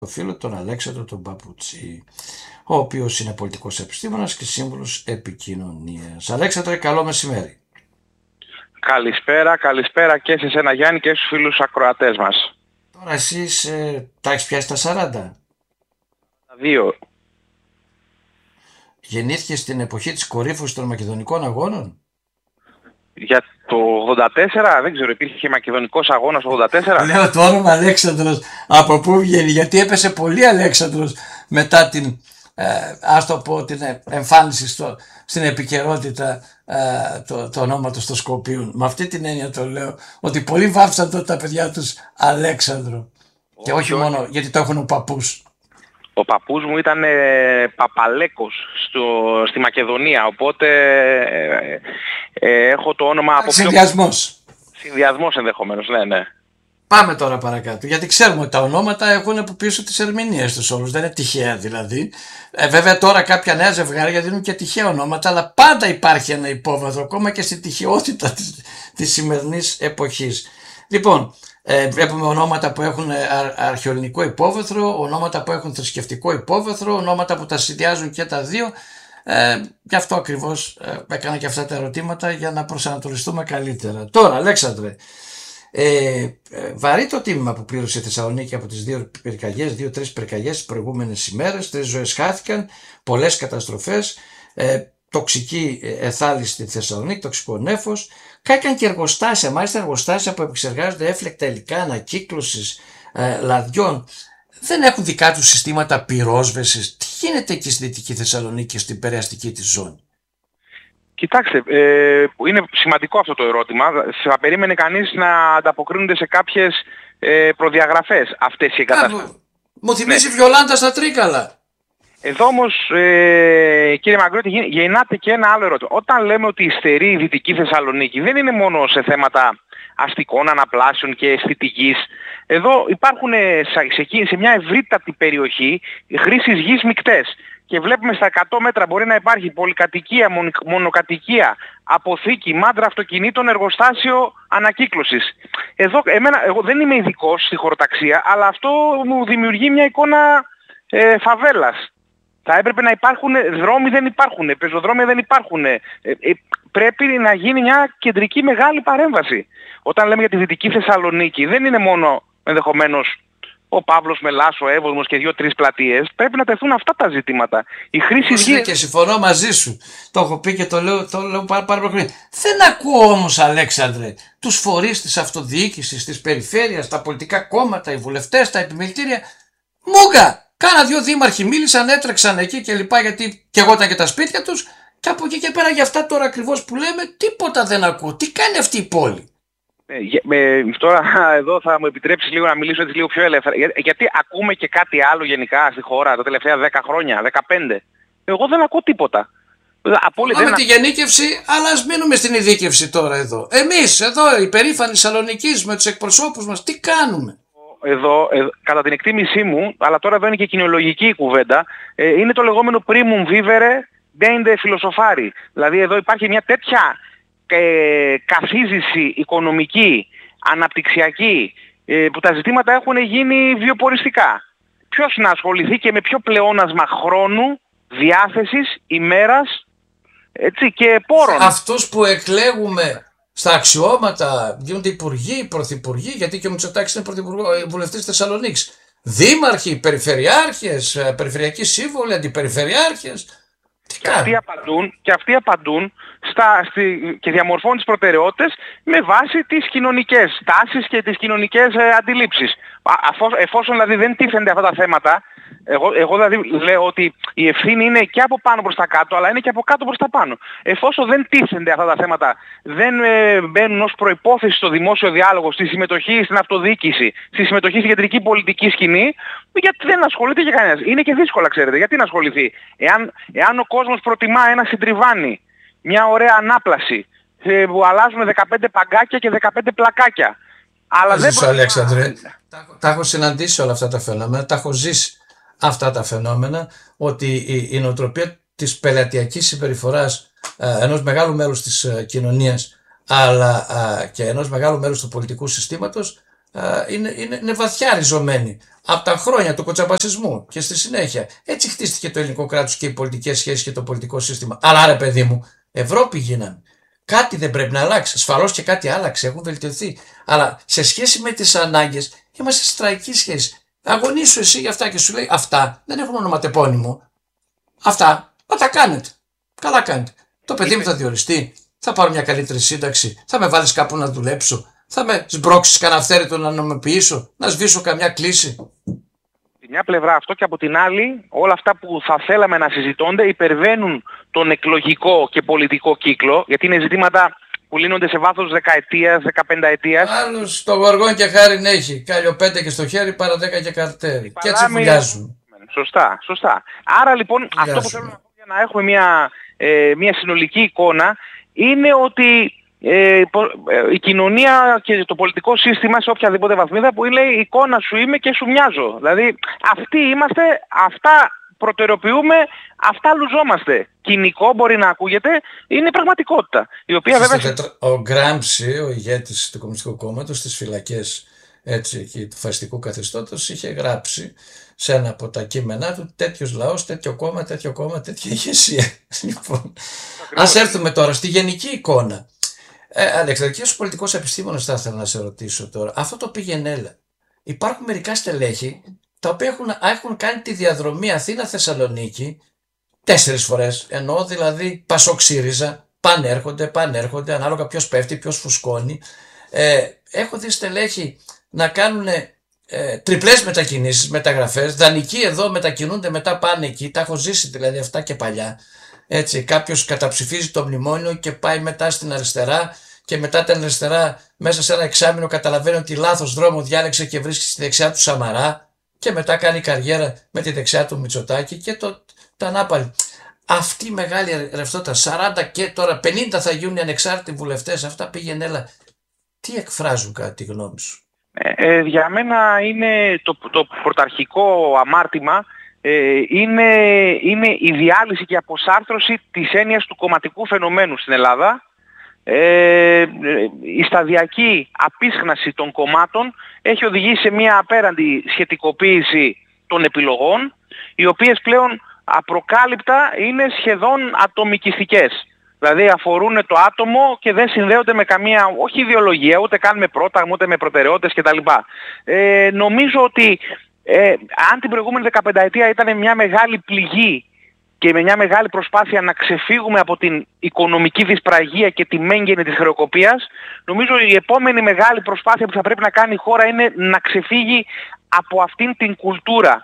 το φίλο τον Αλέξανδρο τον Παπουτσί, ο οποίος είναι πολιτικός επιστήμονας και σύμβουλος επικοινωνίας. Αλέξανδρε, καλό μεσημέρι. Καλησπέρα και σε εσένα Γιάννη και στους φίλους ακροατές μας. Τώρα εσείς τα έχεις πιάσει τα 40. Δύο. Γεννήθηκε στην εποχή της κορύφωσης των Μακεδονικών Αγώνων. Για το 84, δεν ξέρω, υπήρχε Μακεδονικός Αγώνας 84. Λέω το όνομα Αλέξανδρος από πού βγαίνει, γιατί έπεσε πολύ Αλέξανδρος μετά την, ας το πω, την εμφάνιση στην επικαιρότητα το ονόματος των Σκοπίων. Με αυτή την έννοια το λέω, ότι πολλοί βάφτισαν τότε τα παιδιά τους Αλέξανδρο. Και όχι μόνο γιατί το έχουν ο παππούς. Ο παππούς μου ήταν Παπαλέκος στη Μακεδονία, οπότε έχω το όνομα από Συνδυασμός ενδεχομένως, ναι. Πάμε τώρα παρακάτω, γιατί ξέρουμε ότι τα ονόματα έχουν από πίσω τις ερμηνείες τους όλους, δεν είναι τυχαία δηλαδή. Βέβαια τώρα κάποια νέα ζευγάρια δίνουν και τυχαία ονόματα, αλλά πάντα υπάρχει ένα υπόβαθρο, ακόμα και στη τυχαιότητα της σημερινής εποχής. Λοιπόν, βλέπουμε ονόματα που έχουν αρχαιοελληνικό υπόβαθρο, ονόματα που έχουν θρησκευτικό υπόβαθρο, ονόματα που τα συνδυάζουν και τα δύο. Γι' αυτό ακριβώς έκανα και αυτά τα ερωτήματα για να προσανατολιστούμε καλύτερα. Τώρα, Αλέξανδρε, βαρύ το τίμημα που πλήρωσε η Θεσσαλονίκη από τις δύο-τρεις πυρκαγιές τις προηγούμενες ημέρες. 3 ζωές χάθηκαν, πολλές καταστροφές, τοξική εθάλη στη Θεσσαλονίκη, τοξικό νέφος. Κάηκαν και εργοστάσια, μάλιστα εργοστάσια που επεξεργάζονται έφλεκτα υλικά ανακύκλωσης λαδιών. Δεν έχουν δικά τους συστήματα πυρόσβεσης. Τι γίνεται εκεί στη Δυτική Θεσσαλονίκη και στην περαιαστική της ζώνη? Κοιτάξτε, είναι σημαντικό αυτό το ερώτημα. Θα περίμενε κανείς να ανταποκρίνονται σε κάποιες προδιαγραφές αυτές οι εγκαταστάσεις. Μου θυμίζει Βιολάντα στα Τρίκαλα. Εδώ όμως, κύριε Μαγκρότη, γεννάται και ένα άλλο ερώτημα. Όταν λέμε ότι υστερεί η Δυτική Θεσσαλονίκη, δεν είναι μόνο σε θέματα αστικών αναπλάσεων και αισθητικής. Εδώ υπάρχουν σε μια ευρύτατη περιοχή χρήσεις γης μεικτές. Και βλέπουμε στα 100 μέτρα μπορεί να υπάρχει πολυκατοικία, μονοκατοικία, αποθήκη, μάντρα αυτοκινήτων, εργοστάσιο ανακύκλωσης. Εγώ δεν είμαι ειδικός στη χωροταξία, αλλά αυτό μου δημιουργεί μια εικόνα φαβέλας. Θα έπρεπε να υπάρχουν δρόμοι, δεν υπάρχουν, πεζοδρόμια δεν υπάρχουν. Πρέπει να γίνει μια κεντρική μεγάλη παρέμβαση. Όταν λέμε για τη Δυτική Θεσσαλονίκη, δεν είναι μόνο ενδεχομένως ο Παύλος Μελάς, ο Εύωσμος και 2-3 πλατείες. Πρέπει να τεθούν αυτά τα ζητήματα. Η χρήση γης... Και συμφωνώ μαζί σου. Το έχω πει και το λέω πάρα πολύ. Δεν ακούω όμως, Αλέξανδρε, τους φορείς της αυτοδιοίκησης, της περιφέρειας, τα πολιτικά κόμματα, οι βουλευτές, τα επιμελητήρια. Μούγκα! Κάνα 2 δήμαρχοι μίλησαν, έτρεξαν εκεί και λοιπά, γιατί και εγώ ήταν και τα σπίτια τους. Και από εκεί και πέρα για αυτά τώρα ακριβώς που λέμε, τίποτα δεν ακούω. Τι κάνει αυτή η πόλη? Τώρα εδώ θα μου επιτρέψεις λίγο να μιλήσω έτσι λίγο πιο ελεύθερα. Γιατί ακούμε και κάτι άλλο γενικά στη χώρα τα τελευταία 10 χρόνια, 15. Εγώ δεν ακούω τίποτα. Πάμε τη γενίκευση, αλλά ας μείνουμε στην ειδίκευση τώρα εδώ. Εμείς εδώ, οι περήφανοι Σαλονικείς με τους εκπροσώπους μας, τι κάνουμε? Εδώ, κατά την εκτίμησή μου, αλλά τώρα εδώ είναι και κοινολογική η κουβέντα, είναι το λεγόμενο primum vivere dende philosophari. Δηλαδή εδώ υπάρχει μια τέτοια καθίζηση οικονομική, αναπτυξιακή, που τα ζητήματα έχουν γίνει βιοποριστικά. Ποιος να ασχοληθεί και με ποιο πλεόνασμα χρόνου, διάθεσης, ημέρας, έτσι, και πόρων. Αυτούς που εκλέγουμε στα αξιώματα, γίνονται υπουργοί, πρωθυπουργοί, γιατί και ο Μητσοτάκης είναι βουλευτής Θεσσαλονίκης. Δήμαρχοι, περιφερειάρχες, περιφερειακοί σύμβολοι, αντιπεριφερειάρχες. Και αυτοί απαντούν και διαμορφώνουν τις προτεραιότητες με βάση τις κοινωνικές τάσεις και τις κοινωνικές αντιλήψεις. Εφόσον δηλαδή δεν τίθενται αυτά τα θέματα, εγώ δηλαδή λέω ότι η ευθύνη είναι και από πάνω προς τα κάτω, αλλά είναι και από κάτω προς τα πάνω. Εφόσον δεν τίθενται αυτά τα θέματα, δεν μπαίνουν ως προϋπόθεση στο δημόσιο διάλογο, στη συμμετοχή στην αυτοδιοίκηση, στη συμμετοχή στην κεντρική πολιτική σκηνή, γιατί δεν ασχολείται και κανένας. Είναι και δύσκολα, ξέρετε, γιατί να ασχοληθεί. Εάν ο κόσμος προτιμά ένα συντριβάνι, μια ωραία ανάπλαση, που αλλάζουν 15 παγκάκια και 15 πλακάκια. Αλλά δεν Αλέξανδρε, τα έχω συναντήσει όλα αυτά τα φαινόμενα, τα έχω ζήσει αυτά τα φαινόμενα, ότι η νοοτροπία της πελατειακής συμπεριφοράς ενός μεγάλου μέρους της κοινωνίας, αλλά και ενός μεγάλου μέρους του πολιτικού συστήματος, είναι βαθιά ριζωμένη από τα χρόνια του κοτσαμπασισμού και στη συνέχεια. Έτσι χτίστηκε το ελληνικό κράτος και οι πολιτικές σχέσεις και το πολιτικό σύστημα. Αλλά ρε παιδί μου, Ευρώπη γίναμε. Κάτι δεν πρέπει να αλλάξει. Ασφαλώς και κάτι άλλαξε, έχουν βελτιωθεί. Αλλά σε σχέση με τις ανάγκες, είμαστε σε τραγική σχέση. Αγωνίσου εσύ για αυτά και σου λέει: αυτά δεν έχουν ονοματεπώνυμο. Αυτά να τα κάνετε. Καλά κάνετε. Το παιδί μου θα διοριστεί, θα πάρω μια καλύτερη σύνταξη, θα με βάλεις κάπου να δουλέψω, θα με σμπρώξεις κανένα αυθαίρετο να νομιμοποιήσω, να σβήσω καμιά κλίση. Τη μια πλευρά αυτό και από την άλλη όλα αυτά που θα θέλαμε να συζητώνται υπερβαίνουν τον εκλογικό και πολιτικό κύκλο, γιατί είναι ζητήματα που λύνονται σε βάθος δεκαετίας, 15ετίας. Άλλος το γοργόν και χάριν έχει, κάλιο 5 και στο χέρι παρά 10 και καρτέρι. Και έτσι βουλιάζουν. Σωστά. Άρα λοιπόν αυτό που θέλω να πω για να έχουμε μια συνολική εικόνα είναι ότι η κοινωνία και το πολιτικό σύστημα σε οποιαδήποτε βαθμίδα που λέει η εικόνα σου είμαι και σου μοιάζω. Δηλαδή αυτοί είμαστε, αυτά προτεραιοποιούμε, αυτά λουζόμαστε. Κοινικό μπορεί να ακούγεται, είναι πραγματικότητα. Η οποία βέβαια... Ο Γκράμψη, ο ηγέτης του Κομμουνιστικού Κόμματος, στις φυλακές του φασιστικού καθεστώτος, είχε γράψει σε ένα από τα κείμενά του: τέτοιος λαός, τέτοιο κόμμα, τέτοια ηγεσία. Λοιπόν, ας έρθουμε τώρα στη γενική εικόνα. Αλέξανδρε, και ως πολιτικός επιστήμονας θα ήθελα να σε ρωτήσω τώρα. Αυτό το πήγαινε. Υπάρχουν μερικά στελέχη τα οποία έχουν κάνει τη διαδρομή Αθήνα-Θεσσαλονίκη 4 φορές. Εννοώ δηλαδή Πασόκ-ΣΥΡΙΖΑ, πανέρχονται, ανάλογα ποιος πέφτει, ποιος φουσκώνει. Έχω δει στελέχη να κάνουν τριπλές μετακινήσεις, μεταγραφές. Δανεικοί εδώ μετακινούνται, μετά πάνε εκεί. Τα έχω ζήσει δηλαδή αυτά και παλιά. Έτσι, κάποιος καταψηφίζει το μνημόνιο και πάει μετά στην αριστερά και μετά την αριστερά μέσα σε ένα εξάμηνο καταλαβαίνει ότι λάθος δρόμο διάλεξε και βρίσκει στη δεξιά του Σαμαρά και μετά κάνει καριέρα με τη δεξιά του Μητσοτάκη και τα ανάπαλη. Αυτή η μεγάλη ρευστότητα, 40 και τώρα 50 θα γίνουν οι ανεξάρτητοι βουλευτές, αυτά πήγαινε. Τι εκφράζουν κατά τη γνώμη σου? Για μένα είναι το πρωταρχικό αμάρτημα. Είναι η διάλυση και η αποσάρθρωση της έννοιας του κομματικού φαινομένου στην Ελλάδα. Η σταδιακή απίσχναση των κομμάτων έχει οδηγήσει σε μια απέραντη σχετικοποίηση των επιλογών, οι οποίες πλέον απροκάλυπτα είναι σχεδόν ατομικιστικές. Δηλαδή αφορούν το άτομο και δεν συνδέονται με καμία, όχι ιδεολογία, ούτε καν με πρόταγμα, ούτε με προτεραιότητες κτλ. Νομίζω ότι αν την προηγούμενη 15ετία ήταν μια μεγάλη πληγή και με μια μεγάλη προσπάθεια να ξεφύγουμε από την οικονομική δυσπραγία και τη μέγενη της χρεοκοπίας, νομίζω η επόμενη μεγάλη προσπάθεια που θα πρέπει να κάνει η χώρα είναι να ξεφύγει από αυτήν την κουλτούρα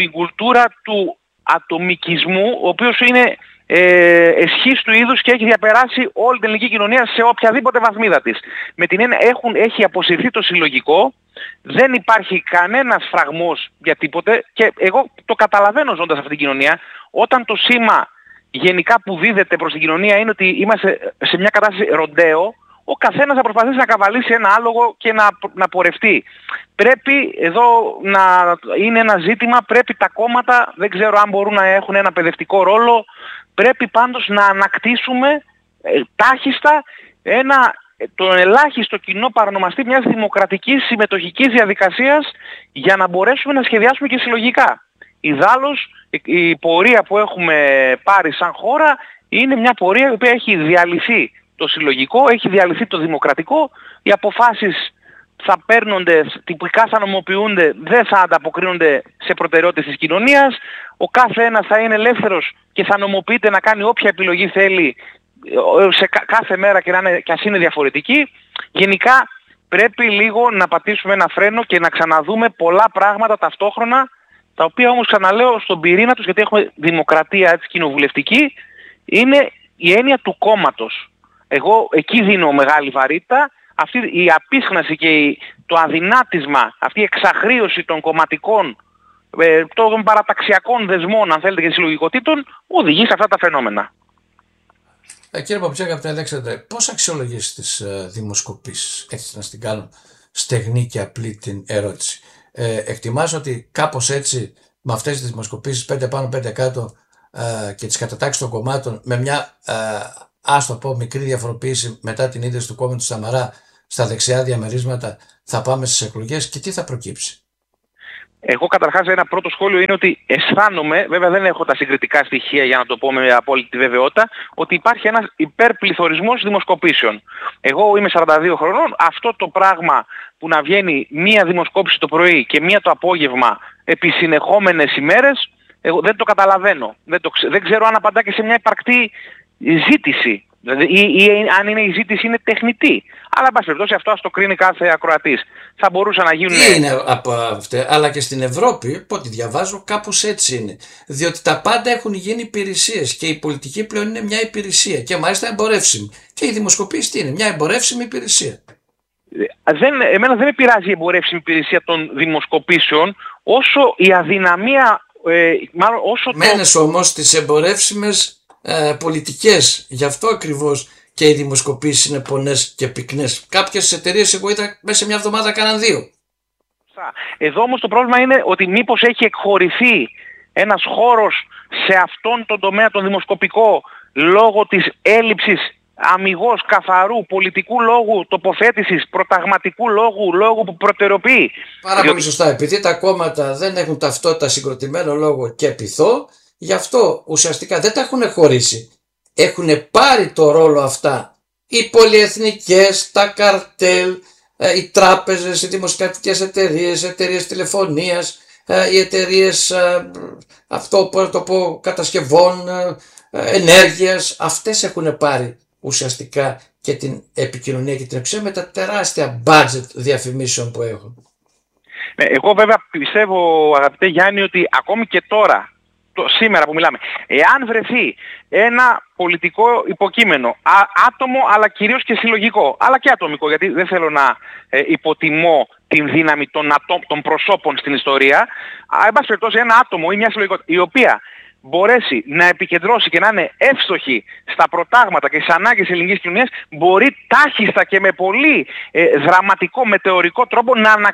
του ατομικισμού, ο οποίος είναι εσχής του είδους και έχει διαπεράσει όλη την ελληνική κοινωνία σε οποιαδήποτε βαθμίδα της. Με την έννοια έχει αποσυρθεί το συλλογικό, δεν υπάρχει κανένας φραγμός για τίποτε και εγώ το καταλαβαίνω ζώντας αυτή την κοινωνία. Όταν το σήμα γενικά που δίδεται προς την κοινωνία είναι ότι είμαστε σε μια κατάσταση ροντέο, ο καθένας θα προσπαθήσει να καβαλήσει ένα άλογο και να πορευτεί. Πρέπει εδώ να είναι ένα ζήτημα, πρέπει τα κόμματα, δεν ξέρω αν μπορούν να έχουν ένα παιδευτικό ρόλο, πρέπει πάντως να ανακτήσουμε τάχιστα τον ελάχιστο κοινό παρονομαστή μιας δημοκρατικής συμμετοχικής διαδικασίας για να μπορέσουμε να σχεδιάσουμε και συλλογικά. Ιδάλλως η πορεία που έχουμε πάρει σαν χώρα είναι μια πορεία η οποία έχει διαλυθεί το συλλογικό, έχει διαλυθεί το δημοκρατικό, οι αποφάσεις θα παίρνονται, τυπικά θα νομοποιούνται, δεν θα ανταποκρίνονται σε προτεραιότητες της κοινωνίας, ο κάθε ένας θα είναι ελεύθερος και θα νομοποιείται να κάνει όποια επιλογή θέλει σε κάθε μέρα και ας είναι διαφορετική. Γενικά πρέπει λίγο να πατήσουμε ένα φρένο και να ξαναδούμε πολλά πράγματα ταυτόχρονα, τα οποία όμως ξαναλέω στον πυρήνα τους, γιατί έχουμε δημοκρατία έτσι, κοινοβουλευτική, είναι η έννοια του κόμματος. Εγώ εκεί δίνω μεγάλη βαρύτητα. Αυτή η απίσχναση και το αδυνάτισμα, αυτή η εξαχρίωση των κομματικών, των παραταξιακών δεσμών, αν θέλετε, και συλλογικοτήτων, οδηγεί σε αυτά τα φαινόμενα. Κύριε Παπουτσέ, αγαπητέ Αλέξανδρε, πώς αξιολογείς τις δημοσκοπήσεις? Έτσι να στην κάνω στεγνή και απλή την ερώτηση. Εκτιμάς ότι κάπως έτσι, με αυτές τις δημοσκοπήσεις 5 πάνω 5 κάτω και τις κατατάξεις των κομμάτων, με μια ας το πω μικρή διαφοροποίηση μετά την ίδρυση του κόμματος Σαμαρά, στα δεξιά διαμερίσματα θα πάμε στις εκλογές και τι θα προκύψει? Εγώ καταρχάς ένα πρώτο σχόλιο είναι ότι αισθάνομαι, βέβαια δεν έχω τα συγκριτικά στοιχεία για να το πω με απόλυτη βεβαιότητα, ότι υπάρχει ένας υπερπληθωρισμός δημοσκοπήσεων. Εγώ είμαι 42 χρονών, αυτό το πράγμα που να βγαίνει μία δημοσκόπηση το πρωί και μία το απόγευμα επί συνεχόμενες ημέρες, εγώ δεν το καταλαβαίνω. Δεν ξέρω αν απαντά και σε μια υπαρκτή ζήτηση. Ή αν είναι η ζήτηση είναι τεχνητή. Αλλά εν πάση περιπτώσει αυτό ας το κρίνει κάθε ακροατής. Θα μπορούσαν να γίνουν. Τι είναι από αυτά, αλλά και στην Ευρώπη, από ό,τι διαβάζω, κάπως έτσι είναι. Διότι τα πάντα έχουν γίνει υπηρεσίες και η πολιτική πλέον είναι μια υπηρεσία και μάλιστα εμπορεύσιμη. Και η δημοσκοπήση τι είναι? Μια εμπορεύσιμη υπηρεσία. Εμένα δεν με πειράζει η εμπορεύσιμη υπηρεσία των δημοσκοπήσεων όσο η αδυναμία. Μένες όμως στις εμπορεύσιμες πολιτικές. Γι' αυτό ακριβώς και οι δημοσκοπήσεις είναι πονές και πυκνές. Κάποιες εταιρείες εγώ είδα μέσα σε μια εβδομάδα κάναν 2. Εδώ όμως το πρόβλημα είναι ότι μήπως έχει εκχωρηθεί ένας χώρος σε αυτόν τον τομέα τον δημοσκοπικό λόγω της έλλειψης αμιγώς καθαρού πολιτικού λόγου τοποθέτησης, προταγματικού λόγου που προτεραιοποιεί. Πάρα πολύ σωστά. Επειδή τα κόμματα δεν έχουν ταυτότητα, συγκροτημένο λόγο και πειθό, γι' αυτό ουσιαστικά δεν τα έχουν χωρίσει. Έχουν πάρει το ρόλο αυτά οι πολυεθνικές, τα καρτέλ, οι τράπεζες, οι δημοσιογραφικές εταιρείες, εταιρείες τηλεφωνίας, οι εταιρείες κατασκευών, ενέργειας. Αυτές έχουν πάρει ουσιαστικά και την επικοινωνία και την εξουσία με τα τεράστια budget διαφημίσεων που έχουν. Εγώ βέβαια πιστεύω, αγαπητέ Γιάννη, ότι ακόμη και τώρα, σήμερα που μιλάμε, εάν βρεθεί ένα πολιτικό υποκείμενο, άτομο αλλά κυρίως και συλλογικό, αλλά και ατομικό, γιατί δεν θέλω να υποτιμώ την δύναμη των προσώπων στην ιστορία, εν πάση περιπτώσει ένα άτομο ή μια συλλογικότητα η οποία μπορέσει να επικεντρώσει και να είναι εύστοχη στα προτάγματα και στις ανάγκες της ελληνικής κοινωνίας, μπορεί τάχιστα και με πολύ δραματικό μετεωρικό τρόπο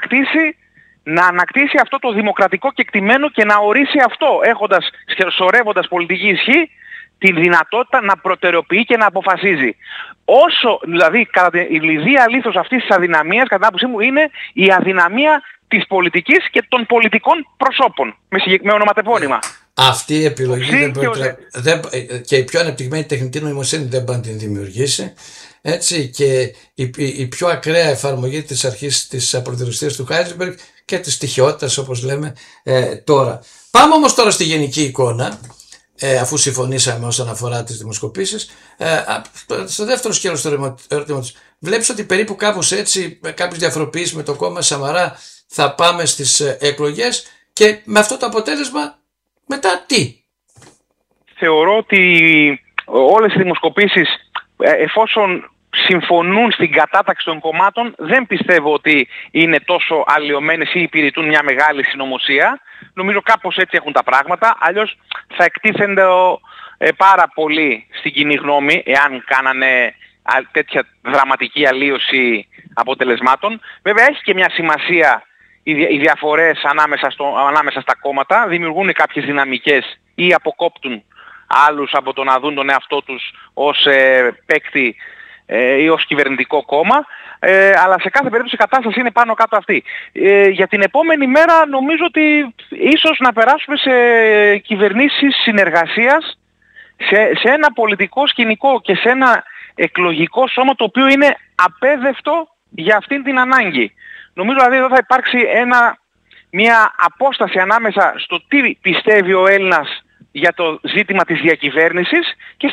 να ανακτήσει αυτό το δημοκρατικό κεκτημένο και να ορίσει αυτό, σωρεύοντας πολιτική ισχύ, τη δυνατότητα να προτεραιοποιεί και να αποφασίζει. Όσο, δηλαδή, η λιδία λίθος αυτής της αδυναμίας, κατά την άποψή μου, είναι η αδυναμία της πολιτικής και των πολιτικών προσώπων, με ονοματεπώνυμα. Αυτή η επιλογή και η πιο ανεπτυγμένη τεχνητή νοημοσύνη δεν μπορεί να την δημιουργήσει. Έτσι, και η πιο ακραία εφαρμογή της αρχής της προτεραιοστίας του Χάιζενμπεργκ και της στοιχειότητας, όπως λέμε τώρα. Πάμε όμως τώρα στη γενική εικόνα, αφού συμφωνήσαμε όσον αφορά τις δημοσκοπήσεις. Στο δεύτερο σκέλος του ερωτήματος, βλέπεις ότι περίπου κάπως έτσι, με κάποιες διαφοροποιήσεις με το κόμμα Σαμαρά, θα πάμε στις εκλογές και με αυτό το αποτέλεσμα μετά τι? Θεωρώ ότι όλες οι δημοσκοπήσεις, εφόσον συμφωνούν στην κατάταξη των κομμάτων, δεν πιστεύω ότι είναι τόσο αλλοιωμένες ή υπηρετούν μια μεγάλη συνωμοσία. Νομίζω κάπως έτσι έχουν τα πράγματα, αλλιώς θα εκτίθενται πάρα πολύ στην κοινή γνώμη εάν κάνανε τέτοια δραματική αλλίωση αποτελεσμάτων. Βέβαια έχει και μια σημασία οι διαφορές ανάμεσα στα κόμματα, δημιουργούν κάποιες δυναμικές ή αποκόπτουν άλλους από το να δουν τον εαυτό τους ως παίκτη ή ως κυβερνητικό κόμμα, αλλά σε κάθε περίπτωση η κατάσταση είναι πάνω κάτω αυτή. Για την επόμενη μέρα νομίζω ότι ίσως να περάσουμε σε κυβερνήσεις συνεργασίας, σε ένα πολιτικό σκηνικό και σε ένα εκλογικό σώμα το οποίο είναι απέδευτο για αυτήν την ανάγκη. Νομίζω δηλαδή εδώ θα υπάρξει μια απόσταση ανάμεσα στο τι πιστεύει ο Έλληνας για το ζήτημα της διακυβέρνησης και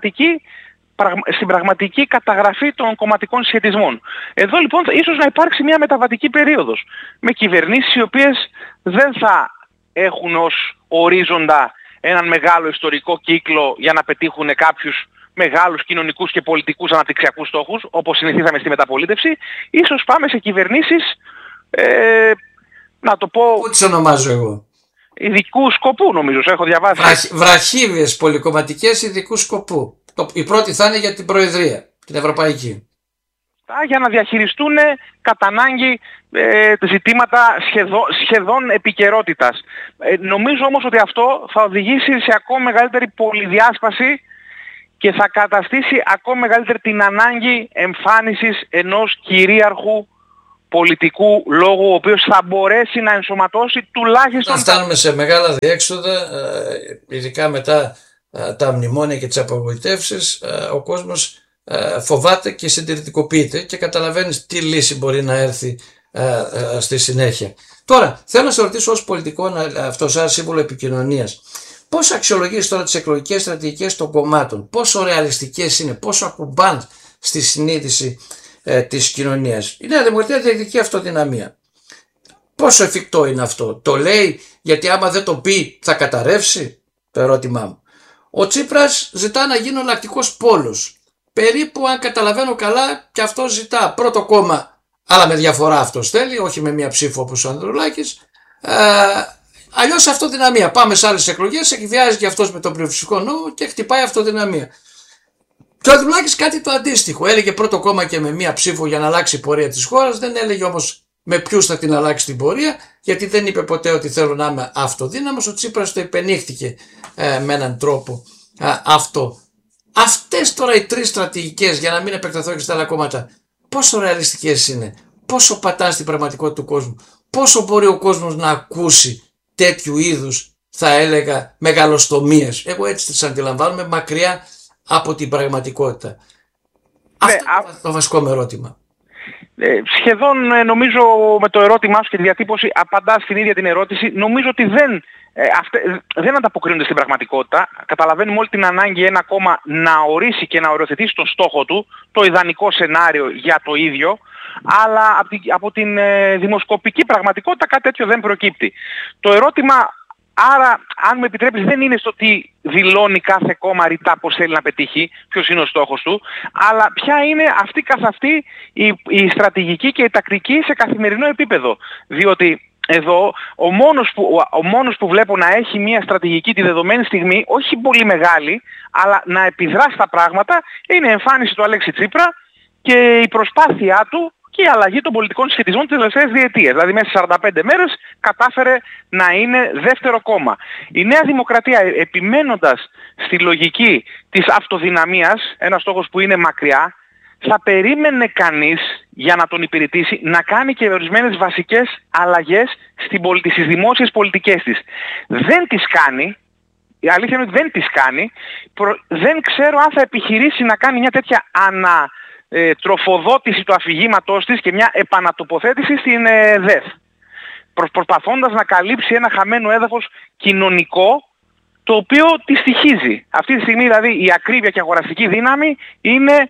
στην πραγματική καταγραφή των κομματικών σχετισμών. Εδώ λοιπόν ίσως να υπάρξει μια μεταβατική περίοδος με κυβερνήσεις οι οποίες δεν θα έχουν ως ορίζοντα έναν μεγάλο ιστορικό κύκλο για να πετύχουν κάποιους μεγάλους κοινωνικούς και πολιτικούς αναπτυξιακούς στόχους, όπως συνηθίζαμε στη μεταπολίτευση. Ίσως πάμε σε κυβερνήσεις, να το πω... Πού τις ονομάζω εγώ? Ειδικού σκοπού νομίζω, έχω διαβάσει. Βραχίβιες πολυκομματικές ειδικού σκοπού. Η πρώτη θα είναι για την Προεδρία, την Ευρωπαϊκή. Για να διαχειριστούν κατά ανάγκη ζητήματα σχεδόν επικαιρότητας. Νομίζω όμως ότι αυτό θα οδηγήσει σε ακόμα μεγαλύτερη πολυδιάσπαση και θα καταστήσει ακόμα μεγαλύτερη την ανάγκη εμφάνισης ενός κυρίαρχου πολιτικού λόγου, ο οποίος θα μπορέσει να ενσωματώσει τουλάχιστον... Να φτάνουμε σε μεγάλα διέξοδα, ειδικά μετά τα μνημόνια και τις απογοητεύσεις, ο κόσμος φοβάται και συντηρητικοποιείται και καταλαβαίνεις τι λύση μπορεί να έρθει στη συνέχεια. Τώρα, θέλω να σε ρωτήσω ως πολιτικό, αυτό σαν σύμβουλο επικοινωνίας, πώς αξιολογείς τώρα τις εκλογικές στρατηγικές των κομμάτων, πόσο ρεαλιστικές είναι, πόσο ακουμπάν στη συνείδηση της κοινωνίας? Η Νέα Δημοκρατία διεκδικεί αυτοδυναμία. Πόσο εφικτό είναι αυτό? Το λέει γιατί άμα δεν το πει θα καταρρεύσει? Το ερώτημά μου. Ο Τσίπρας ζητά να γίνει ο λακτικός πόλος. Περίπου, αν καταλαβαίνω καλά, και αυτό ζητά πρώτο κόμμα, αλλά με διαφορά αυτός θέλει, όχι με μία ψήφο όπως ο Ανδρουλάκης. Αλλιώς αυτοδυναμία. Πάμε σε άλλες εκλογές, εκβιάζει και αυτός με τον πλειοψηφικό νόμο και χτυπάει αυτοδυναμία. Και ο Ανδρουλάκης κάτι το αντίστοιχο. Έλεγε πρώτο κόμμα και με μία ψήφο για να αλλάξει η πορεία της χώρας. Δεν έλεγε όμως με ποιους θα την αλλάξει την πορεία, γιατί δεν είπε ποτέ ότι θέλω να είμαι αυτοδύναμος. Ο Τσίπρας το υπενήχθηκε με έναν τρόπο αυτό. Αυτές τώρα οι τρεις στρατηγικές, για να μην επεκταθώ και στα άλλα κόμματα, πόσο ρεαλιστικές είναι, πόσο πατάνε στην πραγματικότητα του κόσμου, πόσο μπορεί ο κόσμος να ακούσει τέτοιου είδους, θα έλεγα, μεγαλοστομίες? Εγώ έτσι τις αντιλαμβάνομαι, μακριά από την πραγματικότητα. Αυτό είναι το βασικό με ερώτημα. Σχεδόν νομίζω με το ερώτημά σου και τη διατύπωση απαντάς στην ίδια την ερώτηση. Νομίζω ότι δεν ανταποκρίνονται στην πραγματικότητα. Καταλαβαίνουμε όλη την ανάγκη ένα κόμμα να ορίσει και να οριοθετήσει τον στόχο του, το ιδανικό σενάριο για το ίδιο, αλλά από την δημοσκοπική πραγματικότητα κάτι τέτοιο δεν προκύπτει. Το ερώτημα, άρα, αν μου επιτρέπεις, δεν είναι στο τι δηλώνει κάθε κόμμα ρητά πως θέλει να πετύχει, ποιος είναι ο στόχος του, αλλά ποια είναι αυτή καθ' αυτή η στρατηγική και η τακτική σε καθημερινό επίπεδο. Διότι εδώ ο μόνος που βλέπω να έχει μια στρατηγική τη δεδομένη στιγμή, όχι πολύ μεγάλη, αλλά να επιδρά στα πράγματα, είναι η εμφάνιση του Αλέξη Τσίπρα και η προσπάθειά του και η αλλαγή των πολιτικών συσχετισμών της τελευταίας διετίας. Δηλαδή μέσα σε 45 μέρες κατάφερε να είναι δεύτερο κόμμα. Η Νέα Δημοκρατία, επιμένοντας στη λογική της αυτοδυναμίας, ένας στόχος που είναι μακριά, θα περίμενε κανείς για να τον υπηρετήσει να κάνει και ορισμένες βασικές αλλαγές στις δημόσιες πολιτικές της. Δεν τις κάνει. Η αλήθεια είναι ότι δεν τις κάνει. Δεν ξέρω αν θα επιχειρήσει να κάνει μια τέτοια τροφοδότηση του αφηγήματός της και μια επανατοποθέτηση στην ΔΕΘ. Προσπαθώντας να καλύψει ένα χαμένο έδαφος κοινωνικό, το οποίο τη στοιχίζει. Αυτή τη στιγμή δηλαδή η ακρίβεια και αγοραστική δύναμη είναι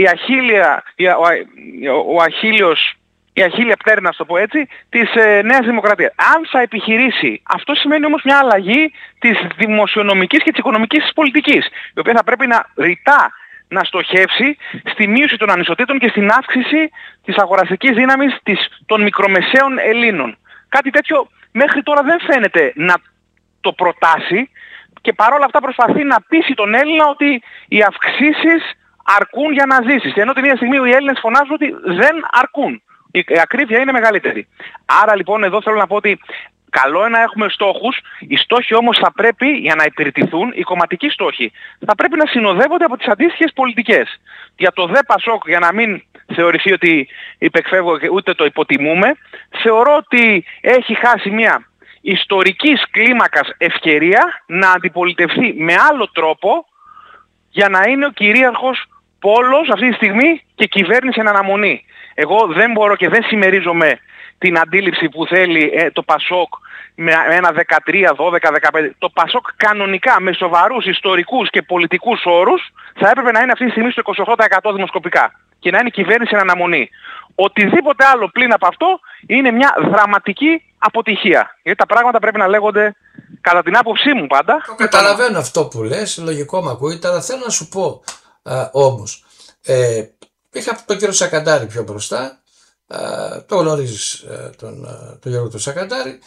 η αχίλια πτέρνα, να το πω έτσι, της Νέας Δημοκρατίας. Αν θα επιχειρήσει, αυτό σημαίνει όμως μια αλλαγή της δημοσιονομικής και της οικονομικής πολιτικής, η οποία θα πρέπει ρητά να στοχεύσει στη μείωση των ανισοτήτων και στην αύξηση της αγοραστικής δύναμης των μικρομεσαίων Ελλήνων. Κάτι τέτοιο μέχρι τώρα δεν φαίνεται να το προτάσει και παρόλα αυτά προσπαθεί να πείσει τον Έλληνα ότι οι αυξήσεις αρκούν για να ζήσεις. Ενώ την ίδια στιγμή οι Έλληνες φωνάζουν ότι δεν αρκούν. Η ακρίβεια είναι μεγαλύτερη. Άρα λοιπόν εδώ θέλω να πω ότι καλό είναι να έχουμε στόχους. Οι στόχοι όμως θα πρέπει, για να υπηρετηθούν, οι κομματικοί στόχοι, θα πρέπει να συνοδεύονται από τις αντίστοιχες πολιτικές. Για το ΔΕ ΠΑΣΟΚ, για να μην θεωρηθεί ότι υπεκφεύγω και ούτε το υποτιμούμε, θεωρώ ότι έχει χάσει μια ιστορικής κλίμακας ευκαιρία να αντιπολιτευθεί με άλλο τρόπο για να είναι ο κυρίαρχος πόλος αυτή τη στιγμή και κυβέρνηση εν αναμονή. Εγώ δεν μπορώ και δεν συμμερίζομαι την αντίληψη που θέλει το ΠΑΣΟΚ με ένα 13, 12, 15. Το ΠΑΣΟΚ κανονικά με σοβαρούς ιστορικούς και πολιτικούς όρους θα έπρεπε να είναι αυτή τη στιγμή στο 28% δημοσκοπικά και να είναι κυβέρνηση εν αναμονή. Οτιδήποτε άλλο πλην από αυτό είναι μια δραματική αποτυχία. Γιατί τα πράγματα πρέπει να λέγονται κατά την άποψή μου πάντα. Το καταλαβαίνω αυτό που λες, λογικό μου ακούγεται, αλλά θέλω να σου πω όμως. Είχα τον κύριο Σακαντάρη πιο μπροστά, το γνωρίζεις τον Γιώργο του Σακαντάρη,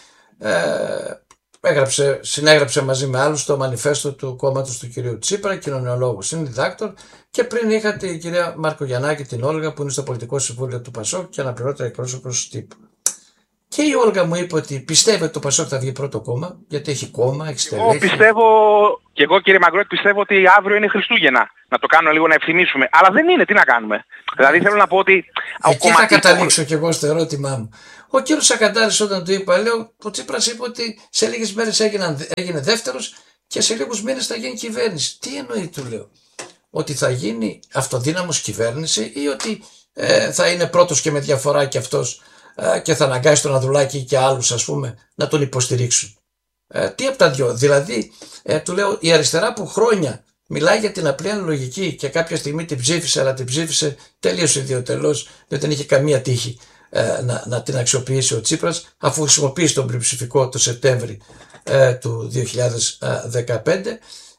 συνέγραψε μαζί με άλλους το μανιφέστο του κόμματος του κυρίου Τσίπρα, κοινωνιολόγος, είναι διδάκτορ, και πριν είχα την κυρία Μαρκογιαννάκη, την Όλγα, που είναι στο πολιτικό συμβούλιο του ΠΑΣΟΚ και αναπληρώτρια εκπρόσωπος τύπου. Και η Όλγα μου είπε ότι πιστεύει ότι το Πασόκ θα βγει πρώτο κόμμα, γιατί έχει κόμμα, έχει στελέχη. Και εγώ κύριε Μαγκρότη πιστεύω ότι αύριο είναι Χριστούγεννα. Να το κάνω λίγο να ευθυμίσουμε. Αλλά δεν είναι, τι να κάνουμε. Δηλαδή θέλω να πω ότι... Εκεί θα καταλήξω κι εγώ στο ερώτημά μου. Ο κύριος Σακαντάρης όταν του είπα, λέω, ο Τσίπρας είπε ότι σε λίγες μέρες έγινε δεύτερος και σε λίγους μήνες θα γίνει κυβέρνηση. Τι εννοεί, του λέω? Ότι θα γίνει αυτοδύναμος κυβέρνηση ή ότι θα είναι πρώτος και με διαφορά κι αυτός και θα αναγκάσει τον Ανδρουλάκη και άλλους, ας πούμε, να τον υποστηρίξουν? Τι από τα δυο? Δηλαδή, του λέω, η αριστερά που χρόνια μιλάει για την απλή αναλογική και κάποια στιγμή την ψήφισε, αλλά την ψήφισε τελείως ιδιωτελώς, δεν είχε καμία τύχη να την αξιοποιήσει ο Τσίπρας, αφού χρησιμοποίησε τον πλειοψηφικό το Σεπτέμβρη του 2015.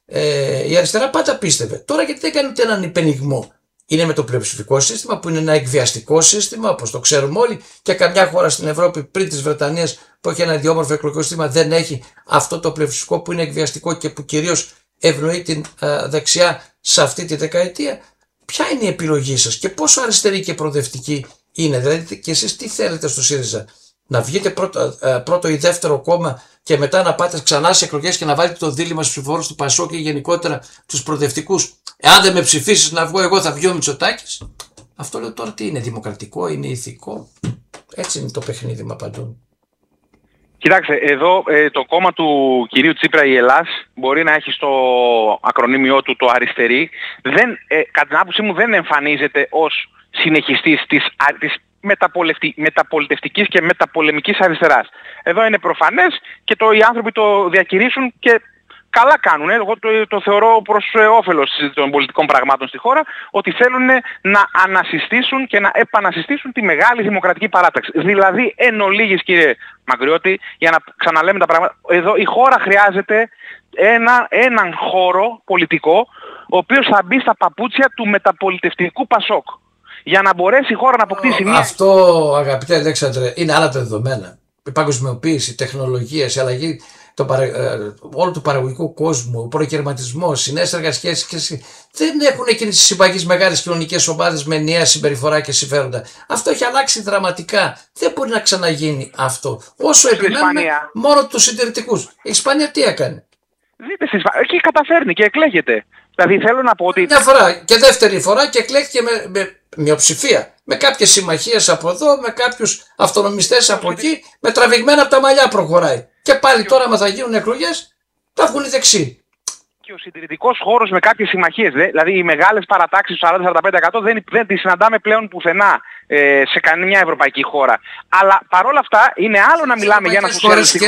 Η αριστερά πάντα πίστευε. Τώρα γιατί δεν κάνει ούτε έναν υπενιγμό? Είναι με το πλειοψηφικό σύστημα που είναι ένα εκβιαστικό σύστημα, όπως το ξέρουμε όλοι, και καμιά χώρα στην Ευρώπη πριν της Βρετανίας που έχει ένα ιδιόμορφο εκλογικό σύστημα δεν έχει αυτό το πλειοψηφικό που είναι εκβιαστικό και που κυρίως ευνοεί την δεξιά σε αυτή τη δεκαετία. Ποια είναι η επιλογή σας και πόσο αριστερή και προοδευτική είναι? Δηλαδή και εσείς τι θέλετε στο ΣΥΡΙΖΑ? Να βγείτε πρώτο ή δεύτερο κόμμα και μετά να πάτε ξανά σε εκλογές και να βάλετε το δίλημμα στους ψηφοφόρους του Πασόκ και γενικότερα τους προοδευτικούς? Εάν δεν με ψηφίσεις να βγω εγώ, θα βγει ο Μητσοτάκης. Αυτό λέω τώρα τι είναι? Δημοκρατικό, είναι ηθικό? Έτσι είναι το παιχνίδι με απαντούν. Κοιτάξτε, εδώ το κόμμα του κυρίου Τσίπρα, η Ελλάς, μπορεί να έχει στο ακρονίμιό του το αριστερή. Κατά την άποψή μου δεν εμφανίζεται ως συνεχιστής της μεταπολιτευτικής και μεταπολεμικής αριστεράς. Εδώ είναι προφανές και οι άνθρωποι το διακηρύσουν και καλά κάνουν. Εγώ το θεωρώ προς όφελος των πολιτικών πραγμάτων στη χώρα, ότι θέλουν να ανασυστήσουν και να επανασυστήσουν τη μεγάλη δημοκρατική παράταξη. Δηλαδή, εν ολίγης, κύριε Μαγκριώτη, για να ξαναλέμε τα πράγματα, εδώ η χώρα χρειάζεται έναν χώρο πολιτικό, ο οποίος θα μπει στα παπούτσια του μεταπολιτευτικού Πασόκ. Για να μπορέσει η χώρα να αποκτήσει μια... Αυτό, αγαπητέ Αλέξανδρε, είναι άλλα τα δεδομένα. Η παγκοσμιοποίηση, η τεχνολογία, η αλλαγή όλου του παραγωγικού κόσμου, ο προκαιρματισμός, οι νέες εργασιακές σχέσεις δεν έχουν εκείνες τις συμπαγείς μεγάλες κοινωνικές ομάδες με ενιαία συμπεριφορά και συμφέροντα. Αυτό έχει αλλάξει δραματικά. Δεν μπορεί να ξαναγίνει αυτό. Όσο επιμένουμε μόνο τους συντηρητικούς. Η Ισπανία τι έκανε? Δείτε στην Ισπανία, εκεί καταφέρνει και εκλέγεται. Δηλαδή θέλω να πω ότι... Μια φορά και δεύτερη φορά και εκλέχθηκε με μειοψηφία. Με κάποιες συμμαχίες από εδώ, με κάποιους αυτονομιστές από εκεί, με τραβηγμένα από τα μαλλιά προχωράει. Και πάλι τώρα, άμα θα γίνουν εκλογές, θα βγουν οι δεξιοί. Και ο συντηρητικός χώρος με κάποιες συμμαχίες, δηλαδή οι μεγάλες παρατάξεις του 40-45% δεν τις συναντάμε πλέον πουθενά σε καμία ευρωπαϊκή χώρα. Αλλά παρόλα αυτά είναι άλλο να μιλάμε για ένα σοσιαλιστικό...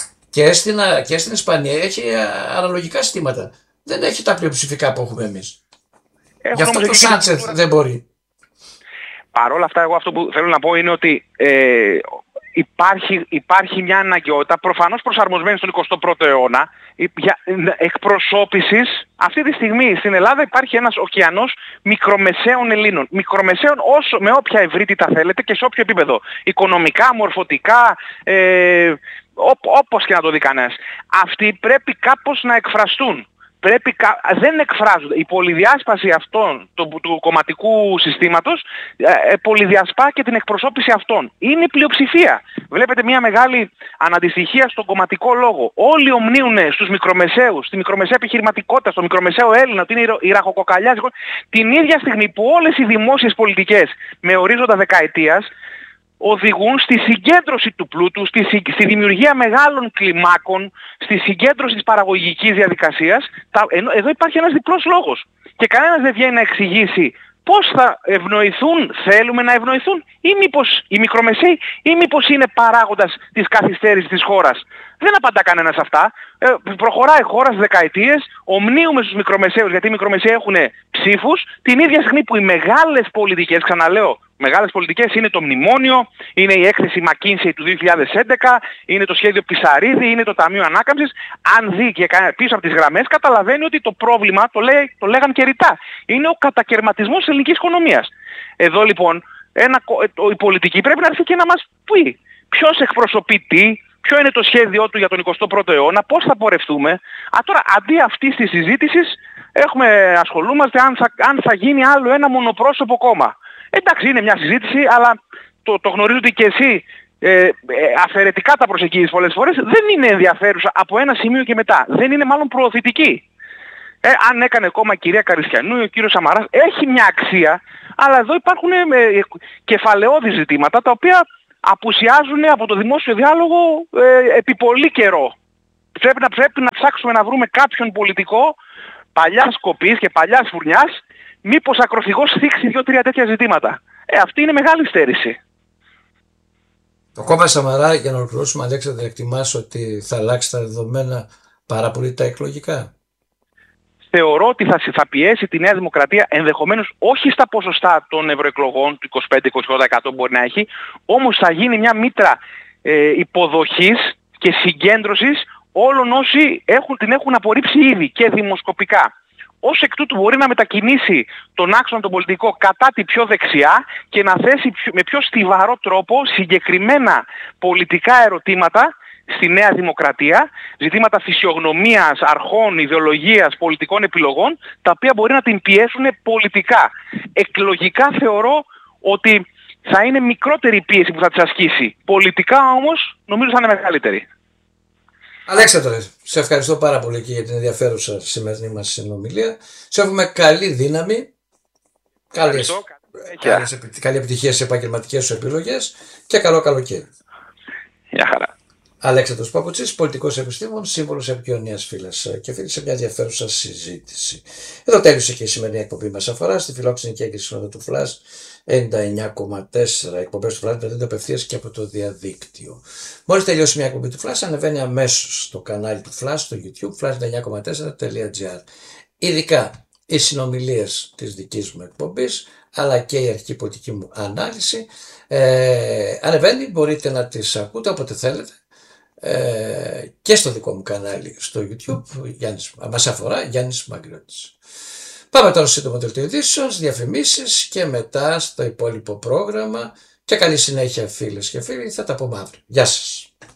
Και στην Ισπανία έχει αναλογικά συστήματα. Δεν έχει τα πλειοψηφικά που έχουμε εμείς. Γι' αυτό το Σάντσεθ δεν μπορεί. Παρ' όλα αυτά, εγώ αυτό που θέλω να πω είναι ότι υπάρχει μια αναγκαιότητα, προφανώς προσαρμοσμένη στον 21ο αιώνα, για εκπροσώπησης. Αυτή τη στιγμή στην Ελλάδα υπάρχει ένας ωκεανός μικρομεσαίων Ελλήνων. Μικρομεσαίων με όποια ευρύτητα θέλετε και σε όποιο επίπεδο. Οικονομικά, μορφωτικά, όπως και να το δει κανένας. Αυτοί πρέπει κάπως να εκφραστούν. Δεν εκφράζονται. Η πολυδιάσπαση αυτών του κομματικού συστήματος πολυδιασπά και την εκπροσώπηση αυτών. Είναι η πλειοψηφία. Βλέπετε μια μεγάλη αναντιστοιχία στον κομματικό λόγο. Όλοι ομνίουν στους μικρομεσαίους, στη μικρομεσαία επιχειρηματικότητα, στο μικρομεσαίο Έλληνα, ότι είναι η ραχοκοκαλιά. Την ίδια στιγμή που όλες οι δημόσιες πολιτικές με ορίζοντα δεκαετίας οδηγούν στη συγκέντρωση του πλούτου, στη δημιουργία μεγάλων κλιμάκων, στη συγκέντρωση της παραγωγικής διαδικασίας. Εδώ υπάρχει ένας διπλός λόγος. Και κανένας δεν βγαίνει να εξηγήσει πώς θα ευνοηθούν, θέλουμε να ευνοηθούν, ή μήπως οι μικρομεσαίοι, ή μήπως είναι παράγοντας της καθυστέρησης της χώρας. Δεν απαντά κανένας αυτά. Προχωράει η χώρα στις δεκαετίες, ομνίουμε στους μικρομεσαίους, γιατί οι μικρομεσαίοι έχουν ψήφους, την ίδια στιγμή που οι μεγάλες πολιτικές, ξαναλέω, μεγάλες πολιτικές είναι το μνημόνιο, είναι η έκθεση McKinsey του 2011, είναι το σχέδιο Πισαρίδη, είναι το Ταμείο Ανάκαμψης. Αν δει και πίσω από τις γραμμές, καταλαβαίνει ότι το πρόβλημα, το λέγαν και ρητά, είναι ο κατακαιρματισμός της ελληνικής οικονομίας. Εδώ λοιπόν η πολιτική πρέπει να έρθει και να μας πει ποιος εκπροσωπεί τι, ποιο είναι το σχέδιό του για τον 21ο αιώνα, πώς θα πορευτούμε. Τώρα αντί αυτής της συζήτησης ασχολούμαστε αν θα γίνει άλλο ένα μονοπρόσωπο κόμμα. Εντάξει, είναι μια συζήτηση, αλλά το γνωρίζετε και εσύ αφαιρετικά τα προσεγγίζεις πολλές φορές, δεν είναι ενδιαφέρουσα από ένα σημείο και μετά. Δεν είναι μάλλον προωθητική. Αν έκανε κόμμα η κυρία Καριστιανού ή ο κύριος Σαμαράς, έχει μια αξία, αλλά εδώ υπάρχουν κεφαλαιώδη ζητήματα τα οποία απουσιάζουν από το δημόσιο διάλογο επί πολύ καιρό. Πρέπει να ψάξουμε να βρούμε κάποιον πολιτικό παλιάς σκοπής και παλιάς φουρνιάς, μήπως ακροθυγώς θίξει 2-3 τέτοια ζητήματα. Αυτή είναι μεγάλη στέρηση. Το κόμμα Σαμαρά, για να ολοκληρώσουμε, Αλέξανδρε, εκτιμάς ότι θα αλλάξει τα δεδομένα πάρα πολύ τα εκλογικά? Θεωρώ ότι θα πιέσει τη Νέα Δημοκρατία, ενδεχομένως όχι στα ποσοστά των ευρωεκλογών, του 25-28% μπορεί να έχει, όμως θα γίνει μια μήτρα υποδοχής και συγκέντρωσης όλων όσοι την έχουν απορρίψει ήδη και δημοσκοπικά. Ως εκ τούτου μπορεί να μετακινήσει τον άξονα τον πολιτικό κατά τη πιο δεξιά και να θέσει με πιο στιβαρό τρόπο συγκεκριμένα πολιτικά ερωτήματα στη Νέα Δημοκρατία, ζητήματα φυσιογνωμίας, αρχών, ιδεολογίας, πολιτικών επιλογών, τα οποία μπορεί να την πιέσουν πολιτικά. Εκλογικά θεωρώ ότι θα είναι μικρότερη η πίεση που θα της ασκήσει. Πολιτικά όμως νομίζω θα είναι μεγαλύτερη. Αλέξανδρε, σε ευχαριστώ πάρα πολύ και για την ενδιαφέρουσα σημερινή μας συνομιλία. Σε εύχομαι καλή δύναμη, καλή επιτυχία σε επαγγελματικές σου επιλογές και καλό καλοκαίρι. Γεια χαρά. Αλέξανδρος Παπουτσής, πολιτικός επιστήμων, σύμβολος επικοινωνίας, φίλες και φίλοι, σε μια ενδιαφέρουσα συζήτηση. Εδώ τέλειωσε και η σημερινή εκπομπή μας. Αφορά στη φιλόξενη και έγκριση συχνότητα του Flash 99,4. Εκπομπές του Flash μεταδίδονται απευθείας και από το διαδίκτυο. Μόλις τελειώσει μια εκπομπή του Flash, ανεβαίνει αμέσως στο κανάλι του Flash στο YouTube, flash99,4.gr. Ειδικά οι συνομιλίες της δικής μου εκπομπής, αλλά και η αρχική πολιτική μου ανάλυση, ανεβαίνει, μπορείτε να τις ακούτε όποτε θέλετε. Και στο δικό μου κανάλι στο YouTube, μας αφορά Γιάννης Μαγκριώτης. Πάμε τώρα στο σύντομο δελτίο ειδήσεων, διαφημίσεις και μετά στο υπόλοιπο πρόγραμμα και καλή συνέχεια φίλες και φίλοι, θα τα πούμε αύριο. Γεια σας.